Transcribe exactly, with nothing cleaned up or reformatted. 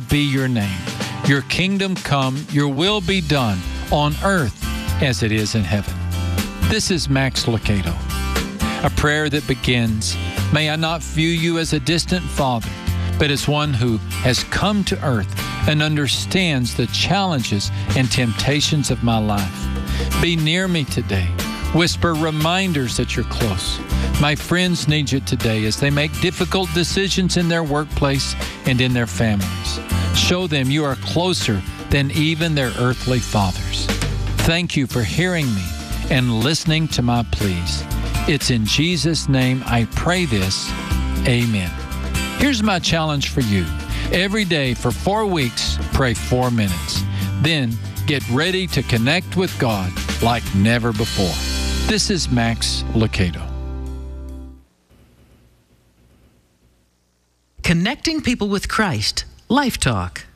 be your name. Your kingdom come, your will be done on earth as it is in heaven. This is Max Lucado. A prayer that begins, may I not view you as a distant father, but as one who has come to earth and understands the challenges and temptations of my life. Be near me today. Whisper reminders that you're close. My friends need you today as they make difficult decisions in their workplace and in their families. Show them you are closer than even their earthly fathers. Thank you for hearing me and listening to my pleas. It's in Jesus' name I pray this. Amen. Here's my challenge for you. Every day for four weeks, pray four minutes. Then get ready to connect with God like never before. This is Max Lucado. Connecting people with Christ. Life Talk.